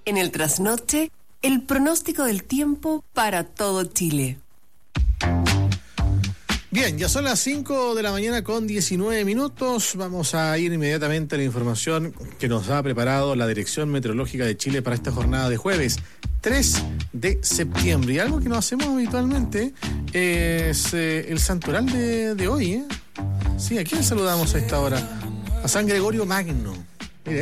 En el trasnoche, el pronóstico del tiempo para todo Chile. Bien, ya son las 5 de la mañana con 19 minutos. Vamos a ir inmediatamente a la información que nos ha preparado la Dirección Meteorológica de Chile para esta jornada de jueves 3 de septiembre. Y algo que no hacemos habitualmente es el santoral de hoy. Sí, ¿a quién saludamos a esta hora? A San Gregorio Magno. Mire,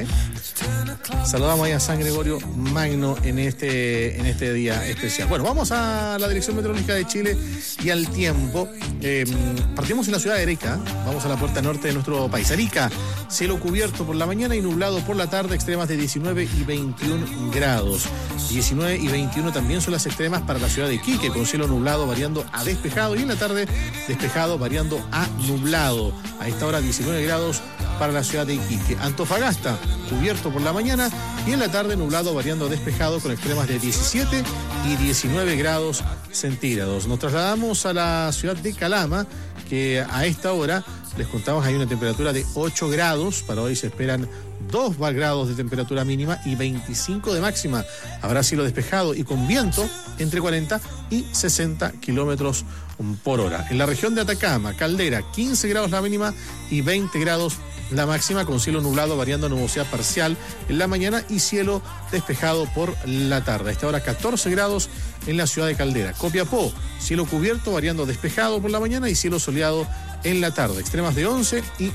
saludamos ahí a San Gregorio Magno en este día especial. Bueno, vamos a la Dirección Meteorológica de Chile y al tiempo. Partimos en la ciudad de Arica, vamos a la puerta norte de nuestro país. Arica, cielo cubierto por la mañana y nublado por la tarde, extremas de 19 y 21 grados. 19 y 21 también son las extremas para la ciudad de Iquique, con cielo nublado variando a despejado y en la tarde despejado variando a nublado. A esta hora 19 grados para la ciudad de Iquique. Antofagasta, cubierto por la mañana y en la tarde nublado variando a despejado con extremas de 17 y 19 grados centígrados. Nos trasladamos a la ciudad de Calama, que a esta hora les contamos hay una temperatura de 8 grados. Para hoy se esperan 2 grados de temperatura mínima y 25 de máxima. Habrá cielo despejado y con viento entre 40 y 60 kilómetros por hora. En la región de Atacama, Caldera, 15 grados la mínima y 20 grados la máxima, con cielo nublado variando a nubosidad parcial en la mañana y cielo despejado por la tarde. A esta hora 14 grados en la ciudad de Caldera. Copiapó, cielo cubierto variando despejado por la mañana y cielo soleado en la tarde. Extremas de 11 y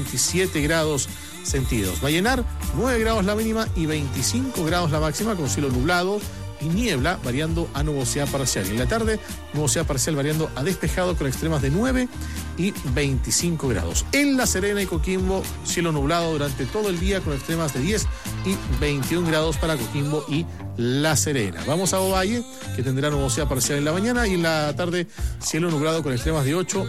27 grados centígrados. Vallenar, 9 grados la mínima y 25 grados la máxima, con cielo nublado y niebla variando a nubosidad parcial. Y en la tarde, nubosidad parcial variando a despejado con extremas de 9 y 25 grados. En La Serena y Coquimbo, cielo nublado durante todo el día con extremas de 10 y 21 grados para Coquimbo y La Serena. Vamos a Ovalle, que tendrá nubosidad parcial en la mañana y en la tarde, cielo nublado con extremas de 8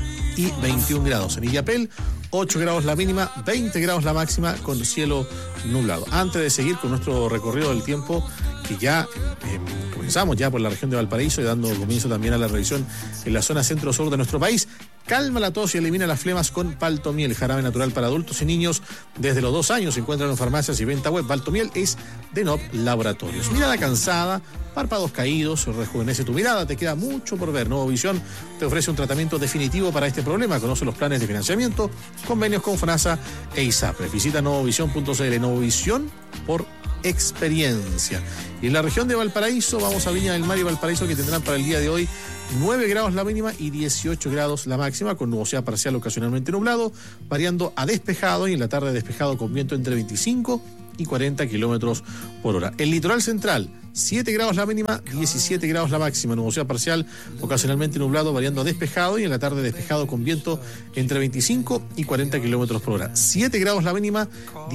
y 21 grados. En Illapel, 8 grados la mínima, 20 grados la máxima con cielo nublado. Antes de seguir con nuestro recorrido del tiempo, que ya comenzamos ya por la región de Valparaíso y dando comienzo también a la revisión en la zona centro-sur de nuestro país. Calma la tos y elimina las flemas con Paltomiel, jarabe natural para adultos y niños desde los 2 años. Se encuentran en farmacias y venta web. Paltomiel es de NOP Laboratorios. Mirada cansada, párpados caídos, rejuvenece tu mirada, te queda mucho por ver. Nuevo Visión te ofrece un tratamiento definitivo para este problema. Conoce los planes de financiamiento, convenios con FONASA e ISAPRE. Visita nuevovision.cl. Nuevo Visión por experiencia. Y en la región de Valparaíso, vamos a Viña del Mar y Valparaíso, que tendrán para el día de hoy 9 grados la mínima y 18 grados la máxima, con nubosidad parcial ocasionalmente nublado, variando a despejado y en la tarde despejado con viento entre 25 y 40 kilómetros por hora. El litoral central, 7 grados la mínima, 17 grados la máxima, nubosidad parcial ocasionalmente nublado, variando a despejado y en la tarde despejado con viento entre 25 y 40 kilómetros por hora. 7 grados la mínima,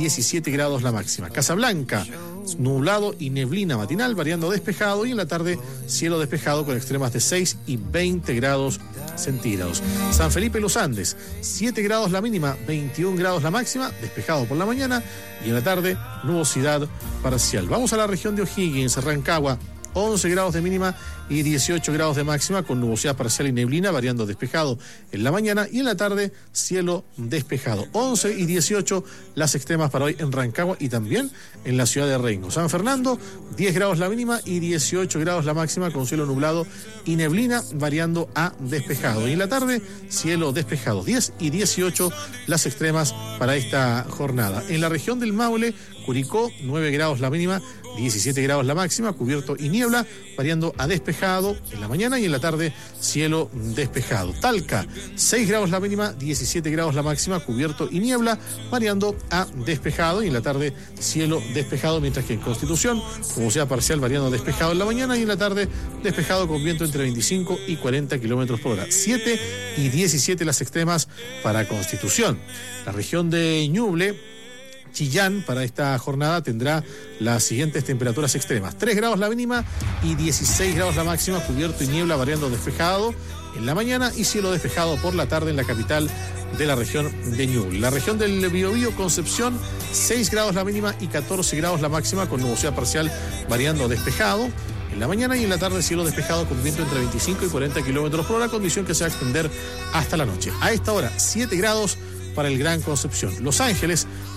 17 grados la máxima. Casablanca, nublado y neblina matinal, variando a despejado y en la tarde cielo despejado con extremas de 6 y 20 grados centígrados. San Felipe Los Andes, 7 grados la mínima, 21 grados la máxima, despejado por la mañana y en la tarde nubosidad parcial. Vamos a la región de O'Higgins, Rancagua, 11 grados de mínima y 18 grados de máxima, con nubosidad parcial y neblina, variando despejado en la mañana y en la tarde cielo despejado. 11 y 18 las extremas para hoy en Rancagua y también en la ciudad de Rengo. San Fernando, 10 grados la mínima y 18 grados la máxima, con cielo nublado y neblina, variando a despejado. Y en la tarde cielo despejado. 10 y 18 las extremas para esta jornada. En la región del Maule, Curicó, 9 grados la mínima, 17 grados la máxima, cubierto y niebla, variando a despejado en la mañana y en la tarde cielo despejado. Talca, 6 grados la mínima, 17 grados la máxima, cubierto y niebla, variando a despejado y en la tarde cielo despejado, mientras que en Constitución, nubosidad parcial variando a despejado en la mañana y en la tarde despejado con viento entre 25 y 40 kilómetros por hora. 7 y 17 las extremas para Constitución. La región de Ñuble, Chillán, para esta jornada tendrá las siguientes temperaturas extremas: 3 grados la mínima y 16 grados la máxima, cubierto y niebla, variando despejado en la mañana y cielo despejado por la tarde en la capital de la región de Ñuble. La región del Biobío, Concepción, 6 grados la mínima y 14 grados la máxima, con nubosidad parcial variando despejado en la mañana y en la tarde cielo despejado con viento entre 25 y 40 kilómetros por hora, condición que se va a extender hasta la noche. A esta hora, 7 grados para el Gran Concepción. Los Ángeles,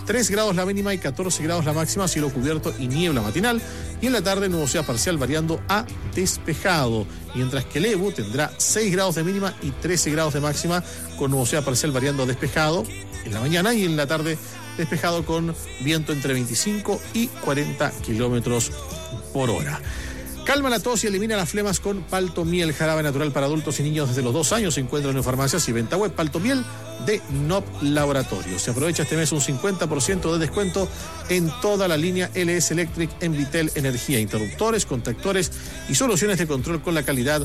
3 grados la mínima y 14 grados la máxima, cielo cubierto y niebla matinal. Y en la tarde, nubosidad parcial variando a despejado. Mientras que Lebu tendrá 6 grados de mínima y 13 grados de máxima, con nubosidad parcial variando a despejado en la mañana, y en la tarde despejado con viento entre 25 y 40 kilómetros por hora. Calma la tos y elimina las flemas con Paltomiel, jarabe natural para adultos y niños desde los 2 años. Se encuentran en farmacias y venta web. Paltomiel de NOP Laboratorios. Se aprovecha este mes un 50% de descuento en toda la línea LS Electric en Vitel Energía. Interruptores, contactores y soluciones de control con la calidad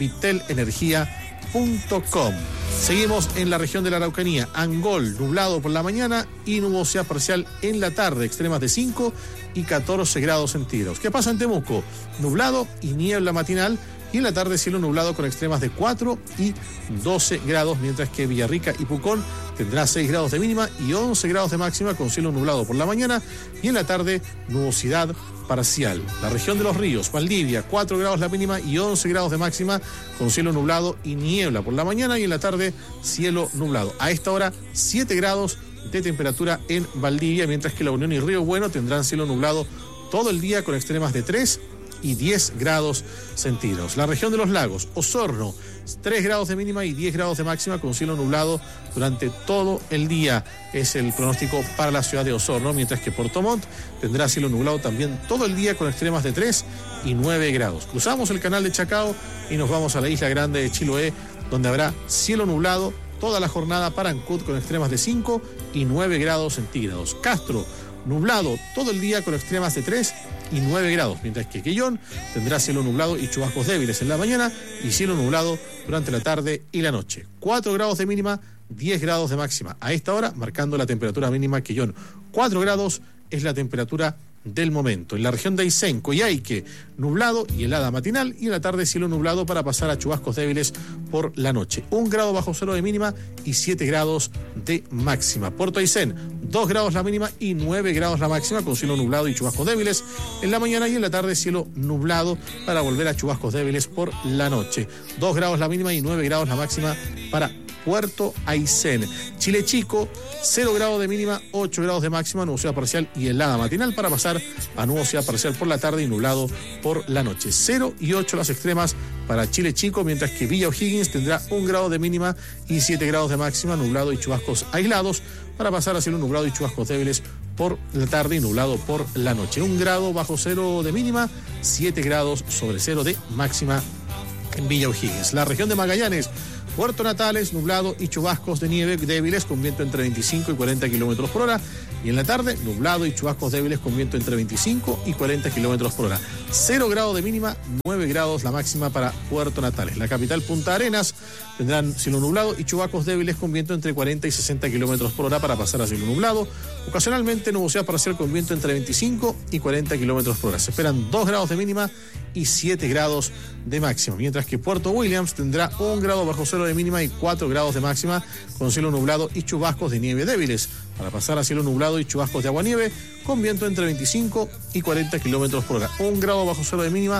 vitelenergia.com. Seguimos en la región de la Araucanía. Angol, nublado por la mañana y nubosidad parcial en la tarde. Extremas de 5 y 14 grados centígrados. ¿Qué pasa en Temuco? Nublado y niebla matinal, y en la tarde cielo nublado con extremas de 4 y 12 grados, mientras que Villarrica y Pucón tendrá 6 grados de mínima y 11 grados de máxima, con cielo nublado por la mañana, y en la tarde nubosidad parcial. La región de los ríos, Valdivia, 4 grados la mínima y 11 grados de máxima, con cielo nublado y niebla por la mañana, y en la tarde cielo nublado. A esta hora 7 grados de temperatura en Valdivia, mientras que La Unión y Río Bueno tendrán cielo nublado todo el día con extremas de 3 y 10 grados centígrados. La región de los lagos, Osorno, 3 grados de mínima y 10 grados de máxima, con cielo nublado durante todo el día. Es el pronóstico para la ciudad de Osorno, mientras que Puerto Montt tendrá cielo nublado también todo el día con extremas de 3 y 9 grados. Cruzamos el canal de Chacao y nos vamos a la isla grande de Chiloé, donde habrá cielo nublado toda la jornada para Ancud con extremas de 5 y 9 grados centígrados. Castro, nublado todo el día con extremas de 3 y 9 grados, mientras que Quellón tendrá cielo nublado y chubascos débiles en la mañana y cielo nublado durante la tarde y la noche. 4 grados de mínima, 10 grados de máxima. A esta hora, marcando la temperatura mínima, Quellón 4 grados es la temperatura del momento. En la región de Aysén, Coyhaique, nublado y helada matinal, y en la tarde cielo nublado para pasar a chubascos débiles por la noche. 1 grado bajo cero de mínima y 7 grados de máxima. Puerto Aysén, 2 grados la mínima y 9 grados la máxima, con cielo nublado y chubascos débiles en la mañana, y en la tarde cielo nublado para volver a chubascos débiles por la noche. 2 grados la mínima y 9 grados la máxima para Puerto Aysén. Chile Chico, 0 grados de mínima, 8 grados de máxima, nubosidad parcial y helada matinal para pasar a nubosidad parcial por la tarde y nublado por la noche. 0 y 8 las extremas para Chile Chico, mientras que Villa O'Higgins tendrá 1 grado de mínima y 7 grados de máxima, nublado y chubascos aislados para pasar a cielo nublado y chubascos débiles por la tarde y nublado por la noche. 1 grado bajo cero de mínima, 7 grados sobre cero de máxima en Villa O'Higgins. La región de Magallanes, Puerto Natales, nublado y chubascos de nieve débiles con viento entre 25 y 40 kilómetros por hora. Y en la tarde, nublado y chubascos débiles con viento entre 25 y 40 kilómetros por hora. 0 grados de mínima, 9 grados la máxima para Puerto Natales. La capital, Punta Arenas, tendrán cielo nublado y chubascos débiles con viento entre 40 y 60 kilómetros por hora para pasar a cielo nublado. Ocasionalmente, nubosidad parcial con viento entre 25 y 40 kilómetros por hora. Se esperan 2 grados de mínima y 7 grados de máxima, mientras que Puerto Williams tendrá 1 grado bajo cero de mínima y 4 grados de máxima, con cielo nublado y chubascos de nieve débiles para pasar a cielo nublado y chubascos de aguanieve con viento entre 25 y 40 kilómetros por hora. 1 grado bajo cero de mínima,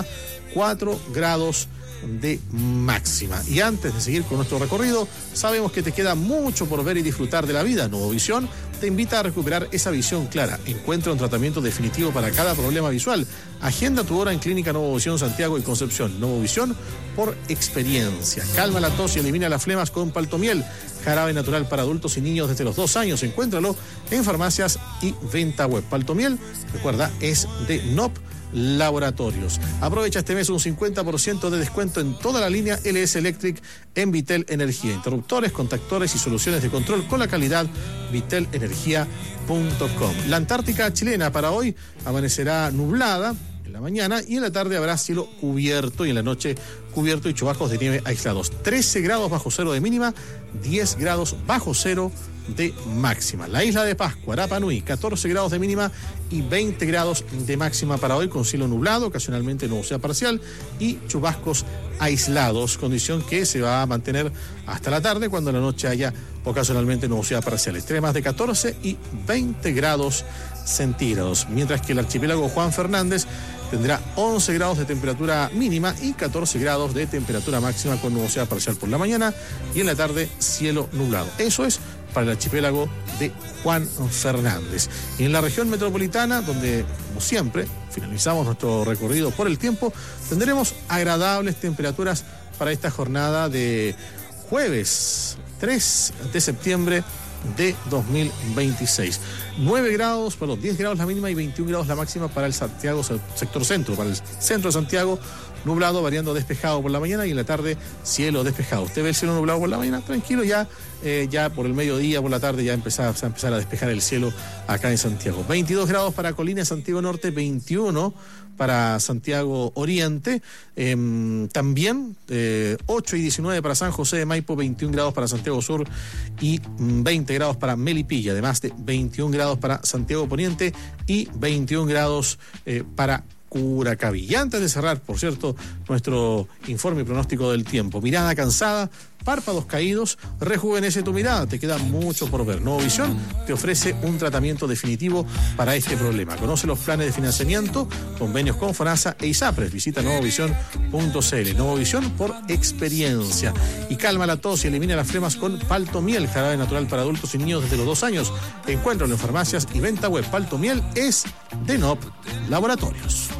4 grados de máxima. Y antes de seguir con nuestro recorrido, sabemos que te queda mucho por ver y disfrutar de la vida. Nuevo Visión te invita a recuperar esa visión clara. Encuentra un tratamiento definitivo para cada problema visual. Agenda tu hora en Clínica Nuevo Visión Santiago y Concepción. Nuevo Visión por experiencia. Calma la tos y elimina las flemas con Paltomiel, jarabe natural para adultos y niños desde los 2 años. Encuéntralo en farmacias y venta web. Paltomiel, recuerda, es de NOP Laboratorios. Aprovecha este mes un 50% de descuento en toda la línea LS Electric en Vitel Energía. Interruptores, contactores y soluciones de control con la calidad vitelenergia.com. La Antártica chilena para hoy amanecerá nublada en la mañana y en la tarde habrá cielo cubierto y en la noche cubierto y chubascos de nieve aislados. 13 grados bajo cero de mínima, 10 grados bajo cero de máxima. La isla de Pascua, Rapa Nui, 14 grados de mínima y 20 grados de máxima para hoy, con cielo nublado, ocasionalmente nubosidad parcial y chubascos aislados, condición que se va a mantener hasta la tarde, cuando en la noche haya ocasionalmente nubosidad parcial. Extremas de 14 y 20 grados centígrados, mientras que el archipiélago Juan Fernández tendrá 11 grados de temperatura mínima y 14 grados de temperatura máxima, con nubosidad parcial por la mañana y en la tarde cielo nublado. Eso es para el archipiélago de Juan Fernández. Y en la región metropolitana, donde, como siempre, finalizamos nuestro recorrido por el tiempo, tendremos agradables temperaturas para esta jornada de jueves 3 de septiembre de 2026. 10 grados la mínima y 21 grados la máxima para el Santiago sector centro, para el centro de Santiago, nublado, variando despejado por la mañana, y en la tarde cielo despejado. Usted ve el cielo nublado por la mañana, tranquilo, ya por el mediodía, por la tarde ya se va a empezar a despejar el cielo acá en Santiago. 22 grados para Colina, Santiago Norte, 21 para Santiago Oriente, también 8 y 19 para San José de Maipo, 21 grados para Santiago Sur y 20 grados para Melipilla, además de 21 grados para Santiago Poniente y 21 grados para Curacaví. Y antes de cerrar, por cierto, nuestro informe y pronóstico del tiempo: mirada cansada, párpados caídos, rejuvenece tu mirada, te queda mucho por ver. Novovisión te ofrece un tratamiento definitivo para este problema. Conoce los planes de financiamiento, convenios con FONASA e ISAPRES. Visita novovisión.cl. Novovisión por experiencia. Y calma la tos y elimina las flemas con Paltomiel, jarabe natural para adultos y niños desde los 2 años. Encuéntralo en farmacias y venta web. Paltomiel es de NOP Laboratorios.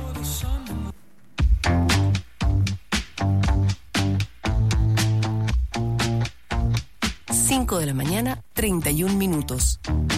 5 de la mañana, 31 minutos.